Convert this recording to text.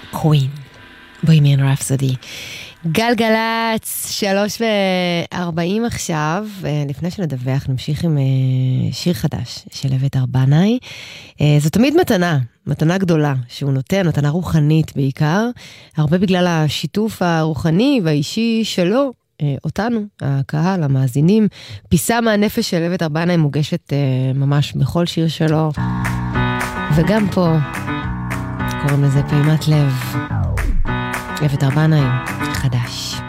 קווין, בוהמיאן רפסודי. גלגלץ, 3:40 עכשיו, לפני שנדווח נמשיך עם שיר חדש של אביתר בנאי. זו תמיד מתנה גדולה שהוא נותן, מתנה רוחנית בעיקר, הרבה בגלל השיתוף הרוחני והאישי שלו, אותנו, הקהל, המאזינים. פיסה מהנפש של אביתר בנאי מוגשת ממש בכל שיר שלו, וגם פה קוראים לזה פעימת לב. אביתר בנאי חדש.